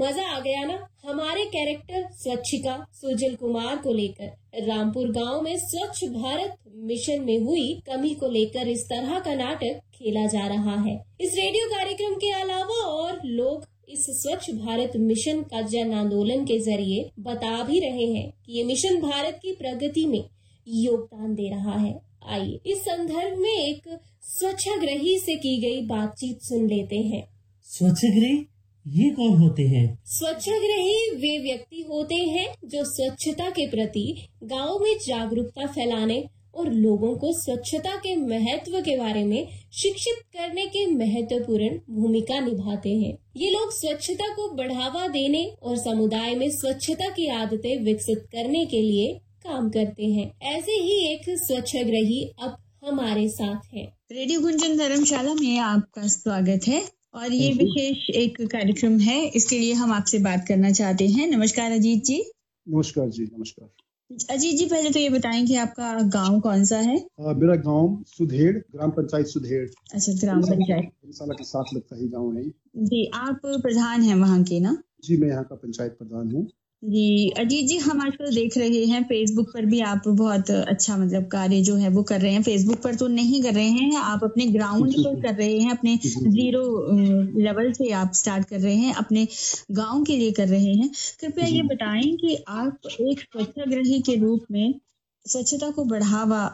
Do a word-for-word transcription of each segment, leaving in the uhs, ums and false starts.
मजा आ गया ना हमारे कैरेक्टर स्वच्छिका सुजल कुमार को लेकर। रामपुर गांव में स्वच्छ भारत मिशन में हुई कमी को लेकर इस तरह का नाटक खेला जा रहा है। इस रेडियो कार्यक्रम के अलावा और लोग इस स्वच्छ भारत मिशन का जन आंदोलन के जरिए बता भी रहे हैं कि ये मिशन भारत की प्रगति में योगदान दे रहा है। आइए इस संदर्भ में एक स्वच्छाग्रही से की गई बातचीत सुन लेते हैं। स्वच्छाग्रही ये कौन होते हैं? स्वच्छाग्रही वे व्यक्ति होते हैं जो स्वच्छता के प्रति गांव में जागरूकता फैलाने और लोगों को स्वच्छता के महत्व के बारे में शिक्षित करने के महत्वपूर्ण भूमिका निभाते हैं। ये लोग स्वच्छता को बढ़ावा देने और समुदाय में स्वच्छता की आदतें विकसित करने के लिए काम करते हैं। ऐसे ही एक स्वच्छाग्रही अब हमारे साथ है। रेडियो गुंजन धर्मशाला में आपका स्वागत है और ये विशेष एक कार्यक्रम है, इसके लिए हम आपसे बात करना चाहते हैं। नमस्कार अजीत जी। नमस्कार जी। नमस्कार अजीत जी, पहले तो ये बताएं कि आपका गांव कौन सा है? आ, मेरा गांव सुधेड़, ग्राम पंचायत सुधेड़। अच्छा, ग्राम पंचायत साल के साथ लगता ही गांव है जी। आप प्रधान हैं वहाँ के ना? जी, मैं यहाँ का पंचायत प्रधान हूँ जी। अजीत जी, हम आजकल देख रहे हैं फेसबुक पर भी आप बहुत अच्छा मतलब कार्य जो है वो कर रहे हैं। फेसबुक पर तो नहीं कर रहे हैं, आप अपने ग्राउंड पर कर रहे हैं, अपने जीरो लेवल से आप स्टार्ट कर रहे हैं, अपने गांव के लिए कर रहे हैं। कृपया ये बताएं कि आप एक स्वच्छाग्रही के रूप में स्वच्छता को बढ़ावा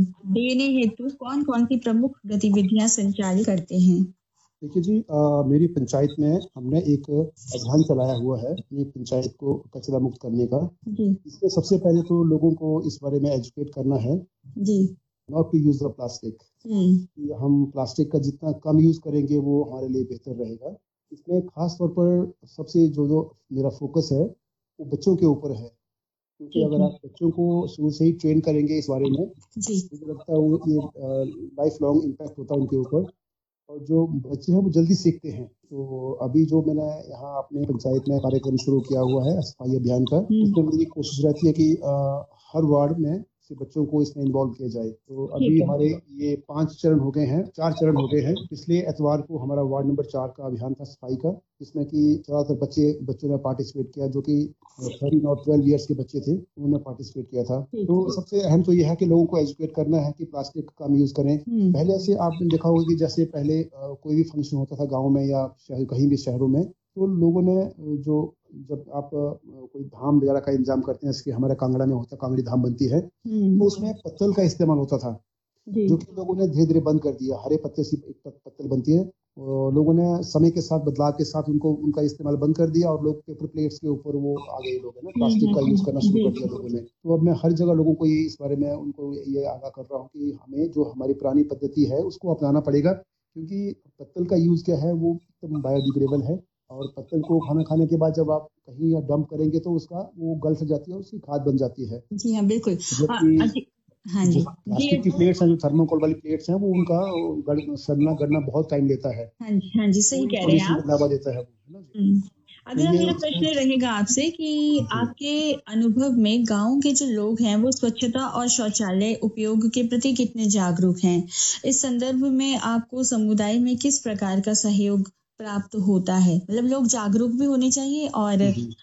देने हेतु कौन कौन सी प्रमुख गतिविधियां संचालित करते हैं? देखिए जी, आ, मेरी पंचायत में हमने एक अभियान चलाया हुआ है अपनी पंचायत को कचरा मुक्त करने का। इसमें सबसे पहले तो लोगों को इस बारे में एजुकेट करना है जी, not to use the plastic. हम प्लास्टिक का जितना कम यूज करेंगे वो हमारे लिए बेहतर रहेगा। इसमें खास तौर पर सबसे जो जो मेरा फोकस है वो बच्चों के ऊपर है, क्योंकि अगर आप बच्चों को शुरू से ही ट्रेन करेंगे इस बारे में, मुझे लगता है वो ये लाइफ लॉन्ग इम्पैक्ट होता है उनके ऊपर, और जो बच्चे हैं वो जल्दी सीखते हैं। तो अभी जो मैंने यहाँ अपने पंचायत में कार्यक्रम शुरू किया हुआ है सफाई अभियान का, उसमें मेरी कोशिश रहती है कि आ, हर वार्ड में से बच्चों को इसमें इन्वॉल्व किया जाए। तो अभी हमारे ये पांच चरण हो गए हैं, चार चरण हो गए हैं। पिछले एतवार को हमारा वार्ड नंबर चार का अभियान था सफाई का, जिसमें कि ज्यादातर बच्चे बच्चों ने पार्टिसिपेट किया, जो कि थर्टीन और ट्वेल्व इयर्स के बच्चे थे, उन्होंने पार्टिसिपेट किया था। तो सबसे अहम तो यह है कि लोगों को एजुकेट करना है कि प्लास्टिक कम यूज करें। पहले से आपने देखा होगा कि जैसे पहले आ, कोई भी फंक्शन होता था गाँव में या कहीं भी शहरों में, तो लोगों ने जो जब आप कोई धाम वगैरह का इंतजाम करते हैं, इसके हमारे कांगड़ा में होता है, कांगड़ी धाम बनती है, तो उसमें पत्तल का इस्तेमाल होता था, जो कि लोगों ने धीरे धीरे बंद कर दिया। हरे पत्ते से एक पत्तल बनती है, और लोगों ने समय के साथ बदलाव के साथ उनको उनका इस्तेमाल बंद कर दिया, और लोग पेपर प्लेट्स के ऊपर वो आ गए, लोग है ना, प्लास्टिक का यूज करना शुरू कर दिया लोगों ने। तो अब मैं हर जगह लोगों को ये इस बारे में उनको ये आगाह कर रहा हूँ कि हमें जो हमारी पुरानी पद्धति है उसको अपनाना पड़ेगा, क्योंकि पत्तल का यूज क्या है वो एकदम बायोडिग्रेडेबल है, और पत्तल को खाना खाने के बाद जब आप कहीं या डंप करेंगे तो उसका वो गल से जाती है, उसकी खाद बन जाती है। जी हाँ, बिल्कुल। हाँ जी, प्लास्टिक की प्लेट्स हैं, जो थर्मोकोल वाली प्लेट्स हैं, वो उनका गड़, सड़ना गड़ना बहुत टाइम लेता है। हाँ जी, हाँ जी, सही कह रहे हैं आप। बढ़ावा देता है वो। अगला मेरा प्रश्न रहेगा आपसे कि आपके अनुभव में गांव के जो लोग हैं वो स्वच्छता और शौचालय उपयोग के प्रति कितने जागरूक हैं? इस संदर्भ में आपको समुदाय में किस प्रकार का सहयोग प्राप्त होता है? मतलब लोग जागरूक भी होने चाहिए, और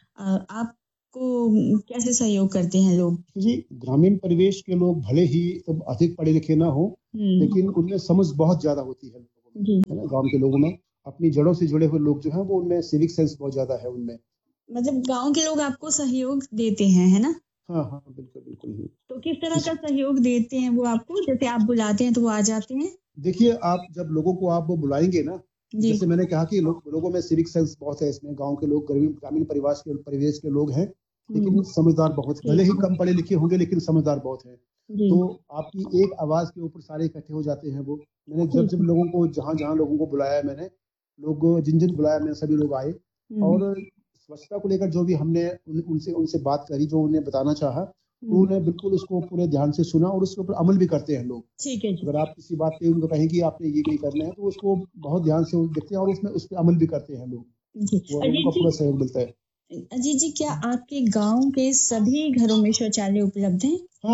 आप को कैसे सहयोग करते हैं लोग? जी, ग्रामीण परिवेश के लोग भले ही सब अधिक पढ़े लिखे ना हो, लेकिन उनमें समझ बहुत ज्यादा होती है, है ना। गांव के लोगों में अपनी जड़ों से जुड़े हुए लोग जो हैं वो उनमें सिविक सेंस बहुत ज्यादा है उनमें। मतलब गांव के लोग आपको सहयोग देते हैं, है ना? हाँ हाँ, बिल्कुल बिल्कुल। तो किस तरह का सहयोग देते हैं वो आपको? जैसे आप बुलाते हैं तो वो आ जाते हैं? देखिए, आप जब लोगों को आप वो बुलाएंगे ना, जैसे मैंने कहा कि लो, लोगों में सिविक सेंस बहुत है, इसमें गांव के लोग ग्रामीण परिवार के परिवेश के लोग हैं, लेकिन समझदार बहुत, भले ही कम पढ़े लिखे होंगे लेकिन समझदार बहुत है। तो आपकी एक आवाज के ऊपर सारे इकट्ठे हो जाते हैं वो। मैंने जब जब लोगों को जहां जहां लोगों को बुलाया, मैंने लोग जिन जिन बुलाया मैंने सभी लोग आए, और स्वच्छता को लेकर जो भी हमने उन, उनसे उनसे बात करी, जो उन्हें बताना चाहा, तो उन्हें बिल्कुल उसको पूरे ध्यान से सुना और उसके ऊपर अमल भी करते हैं लोग। ठीक है। अगर आप किसी बात पे उनको कहें कि आपने ये नहीं करना है, तो उसको बहुत ध्यान से देखते हैं और उसमें उस पर अमल भी करते हैं लोग, उनको पूरा सहयोग मिलता है। अजीत जी, क्या आपके गांव के सभी घरों में शौचालय उपलब्ध है? हाँ,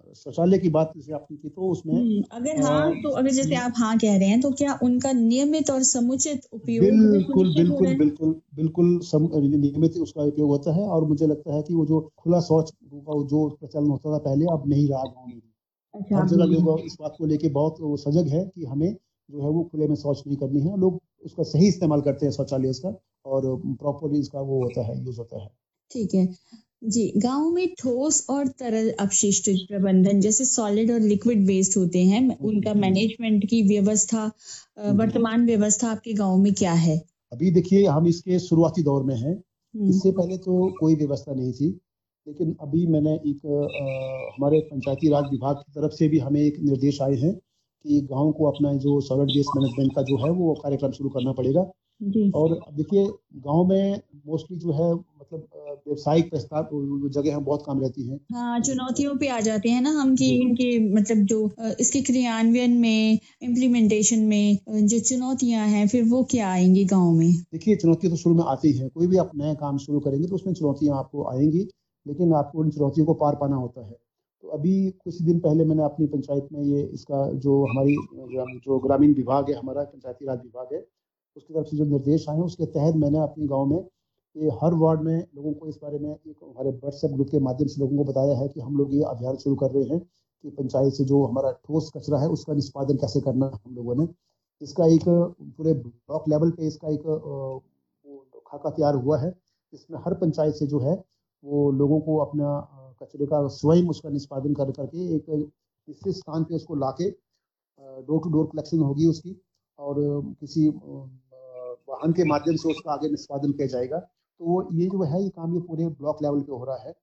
शौचालय की बात जैसे आपने की तो उसमें अगर हाँ तो अगर जैसे आप हाँ कह रहे हैं तो क्या उनका नियमित और समुचित उपयोग बिल्कुल बिल्कुल बिल्कुल बिल्कुल नियमित उसका उपयोग होता है। और मुझे लगता है कि वो जो खुला शौच का जो प्रचलन होता था पहले, अब नहीं रहा गाँव में। अच्छा, हर जगह लोग इस बात को लेके बहुत सजग है कि हमें जो है वो खुले में शौच नहीं करनी है। लोग उसका सही इस्तेमाल करते हैं शौचालय का, और प्रॉपरली इसका वो होता है, यूज होता है। ठीक है जी। गांव में ठोस और तरल अपशिष्ट प्रबंधन जैसे सॉलिड और लिक्विड वेस्ट होते हैं, उनका मैनेजमेंट की व्यवस्था, वर्तमान व्यवस्था आपके गांव में क्या है? अभी देखिए, हम इसके शुरुआती दौर में हैं। इससे पहले तो कोई व्यवस्था नहीं थी, लेकिन अभी मैंने एक आ, हमारे पंचायती राज विभाग की तरफ से भी हमें एक निर्देश आए हैं कि गांव को अपना जो सॉलिड वेस्ट मैनेजमेंट का जो है वो कार्यक्रम शुरू करना पड़ेगा। जी। और अब देखिए, गांव में मोस्टली जो है मतलब व्यवसायिक प्रस्ताव जगह हम बहुत कम रहती हैं। हाँ, चुनौतियों पे आ जाते हैं ना हम कि इनके मतलब जो इसके क्रियान्वयन में, इम्प्लीमेंटेशन में जो चुनौतियां हैं, फिर वो क्या आएंगी गांव में? देखिए, चुनौतियां तो शुरू में आती हैं। कोई भी आप नया काम शुरू करेंगे तो उसमें चुनौतियां आपको आएंगी, लेकिन आपको उन चुनौतियों को पार पाना होता है। तो अभी कुछ दिन पहले मैंने अपनी पंचायत में ये इसका जो हमारी जो ग्रामीण विभाग है, हमारा पंचायती राज विभाग है, उसकी तरफ से जो निर्देश आए हैं उसके तहत मैंने अपने गांव में ये हर वार्ड में लोगों को इस बारे में एक हमारे व्हाट्सएप ग्रुप के माध्यम से लोगों को बताया है कि हम लोग ये अभियान शुरू कर रहे हैं कि पंचायत से जो हमारा ठोस कचरा है उसका निष्पादन कैसे करना है। हम लोगों ने इसका एक पूरे ब्लॉक लेवल पे इसका एक खाका तैयार हुआ है, इसमें हर पंचायत से जो है वो लोगों को अपना कचरे का स्वयं उसका निष्पादन कर करके एक निश्चित स्थान पे उसको लाके डोर टू डोर कलेक्शन होगी उसकी, और किसी वाहन के माध्यम से उसका आगे निष्पादन किया जाएगा। तो ये जो है ये काम ये पूरे ब्लॉक लेवल पे हो रहा है।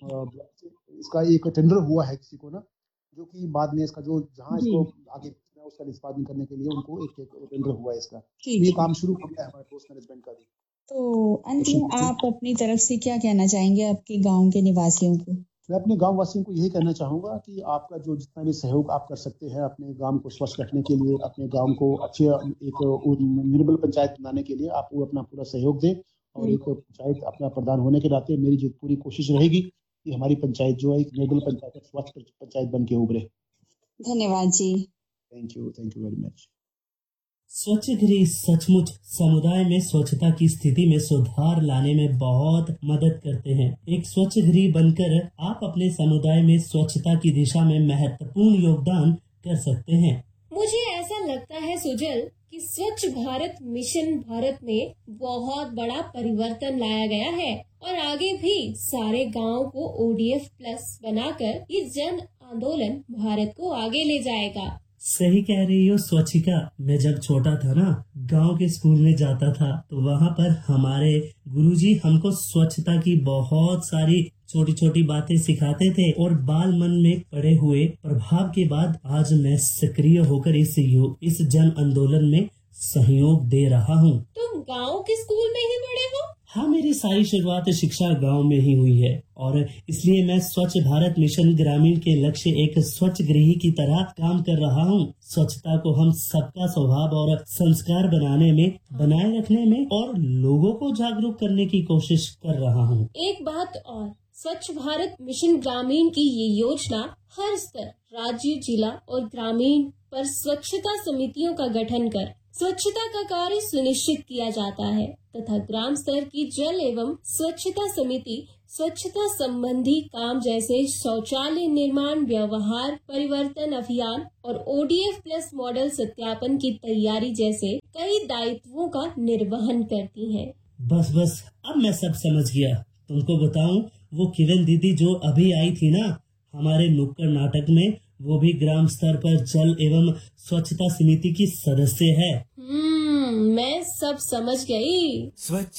इसका एक टेंडर हुआ है किसी को ना, जो कि बाद में इसका जो जहाँ इसको आगे उसका निष्पादन करने के लिए उनको एक टेंडर हुआ है इसका। ये काम शुरू हो गया है हमारे ठोस मैनेजमेंट का भी। तो अंत में आप अपनी तरफ से क्या कहना चाहेंगे आपके गाँव के निवासियों को? मैं अपने गांव वासियों को यही कहना चाहूँगा कि आपका जो जितना भी सहयोग आप कर सकते हैं अपने गांव को स्वच्छ रखने के लिए, अपने गांव को अच्छे एक निर्मल पंचायत बनाने के लिए आप वो अपना पूरा सहयोग दें। और एक पंचायत अपना प्रधान होने के नाते मेरी जो पूरी कोशिश रहेगी कि हमारी पंचायत जो है एक निर्मल पंचायत, स्वच्छ पंचायत बन के उभरे। धन्यवाद जी। Thank you, thank you very much. स्वच्छगृह सचमुच समुदाय में स्वच्छता की स्थिति में सुधार लाने में बहुत मदद करते हैं। एक स्वच्छगृह बनकर आप अपने समुदाय में स्वच्छता की दिशा में महत्वपूर्ण योगदान कर सकते हैं। मुझे ऐसा लगता है सुजल कि स्वच्छ भारत मिशन भारत में बहुत बड़ा परिवर्तन लाया गया है और आगे भी सारे गाँव को ओ डी एफ प्लस बनाकर ये जन आंदोलन भारत को आगे ले जाएगा। सही कह रही हो स्वच्छिका। मैं जब छोटा था ना, गांव के स्कूल में जाता था तो वहाँ पर हमारे गुरुजी हमको स्वच्छता की बहुत सारी छोटी छोटी बातें सिखाते थे और बाल मन में पड़े हुए प्रभाव के बाद आज मैं सक्रिय होकर इस इस जन आंदोलन में सहयोग दे रहा हूँ। तुम गांव के स्कूल में ही पढ़े हो? हाँ, मेरी सारी शुरुआत शिक्षा गांव में ही हुई है और इसलिए मैं स्वच्छ भारत मिशन ग्रामीण के लक्ष्य एक स्वच्छ गृह की तरह काम कर रहा हूँ। स्वच्छता को हम सबका स्वभाव और संस्कार बनाने में, बनाए रखने में और लोगों को जागरूक करने की कोशिश कर रहा हूँ। एक बात और, स्वच्छ भारत मिशन ग्रामीण की ये योजना हर स्तर, राज्य, जिला और ग्रामीण पर स्वच्छता समितियों का गठन कर स्वच्छता का कार्य सुनिश्चित किया जाता है तथा ग्राम स्तर की जल एवं स्वच्छता समिति स्वच्छता संबंधी काम जैसे शौचालय निर्माण, व्यवहार परिवर्तन अभियान और O D F plus model सत्यापन की तैयारी जैसे कई दायित्वों का निर्वहन करती हैं। बस बस अब मैं सब समझ गया। तुमको बताऊं, वो किरण दीदी जो अभी आई थी ना हमारे नुक्कड़ नाटक में, वो भी ग्राम स्तर पर जल एवं स्वच्छता समिति की सदस्य है। हम्म, मैं सब समझ गई। स्वच्छ